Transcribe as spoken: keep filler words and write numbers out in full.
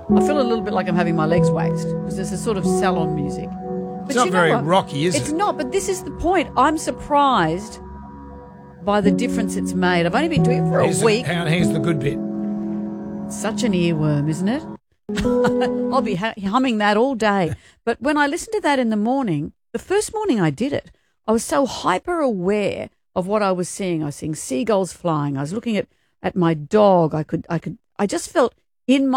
I feel a little bit like I'm having my legs waxed because there's a sort of salon music. It's not very rocky, is it? It's not, but this is the point. I'm surprised by the difference it's made. I've only been doing it for Here's a week. The, here's the good bit. Such an earworm, isn't it? I'll be humming that all day. But when I listened to that in the morning, the first morning I did it, I was so hyper aware of what I was seeing. I was seeing seagulls flying. I was looking at, at my dog. I could, I could, I just felt in my